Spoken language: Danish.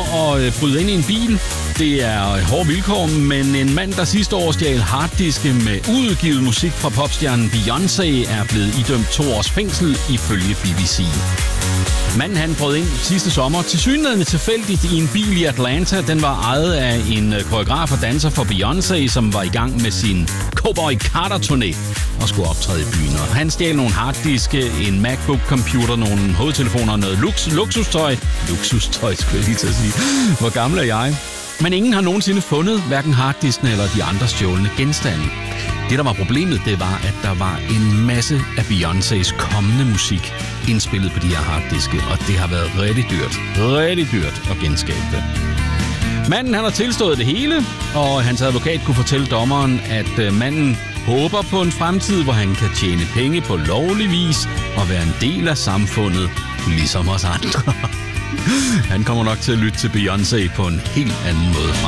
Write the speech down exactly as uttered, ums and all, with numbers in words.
at øh, bryde ind i en bil. Det er hårde vilkår, men en mand, der sidste år stjal harddiske med uudgivet musik fra popstjernen Beyoncé, er blevet idømt to års fængsel ifølge B B C. Manden han brød ind sidste sommer tilsyneladende tilfældigt i en bil i Atlanta. Den var ejet af en koreograf og danser for Beyoncé, som var i gang med sin Cowboy Carter-turné og skulle optræde i byen. Og han stjal nogle harddiske, en MacBook-computer, nogle hovedtelefoner og noget lux- luksustøj. Luksustøj, skulle jeg lige til at sige. Hvor gammel er jeg? Men ingen har nogensinde fundet hverken harddisken eller de andre stjålne genstande. Det, der var problemet, det var, at der var en masse af Beyoncés kommende musik indspillet på de her harddiske, og det har været rigtig dyrt, rigtig dyrt at genskabe det. Manden han har tilstået det hele, og hans advokat kunne fortælle dommeren, at manden håber på en fremtid, hvor han kan tjene penge på lovlig vis og være en del af samfundet, ligesom os andre. Han kommer nok til at lytte til Beyoncé på en helt anden måde.